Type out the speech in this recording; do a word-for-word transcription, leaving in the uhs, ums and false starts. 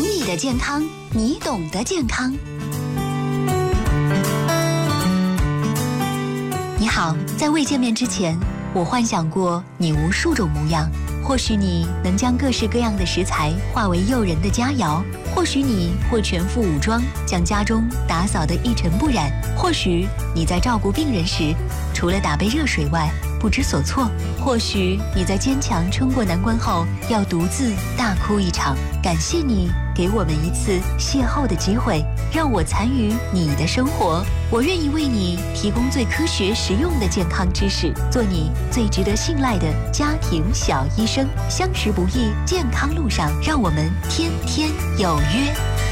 懂你的健康，你懂得健康。你好，在未见面之前，我幻想过你无数种模样。或许你能将各式各样的食材化为诱人的佳肴，或许你会全副武装，将家中打扫得一尘不染，或许你在照顾病人时，除了打杯热水外不知所措，或许你在坚强撑过难关后要独自大哭一场。感谢你给我们一次邂逅的机会，让我参与你的生活。我愿意为你提供最科学实用的健康知识，做你最值得信赖的家庭小医生。相识不易，健康路上让我们天天有约。